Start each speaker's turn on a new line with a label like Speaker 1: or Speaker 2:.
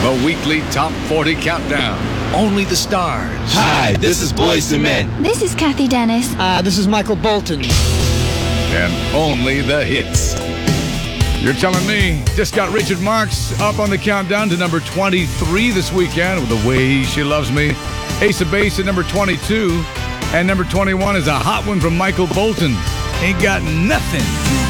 Speaker 1: The weekly Top 40 Countdown. Only the stars.
Speaker 2: Hi, this is Boyz II Men.
Speaker 3: This is Kathy Dennis.
Speaker 4: This is Michael Bolton.
Speaker 1: And only the hits. You're telling me. Just got Richard Marx up on the countdown to number 23 this weekend with The Way She Loves Me. Ace of Base at number 22. And number 21 is a hot one from Michael Bolton. Ain't Got Nothing.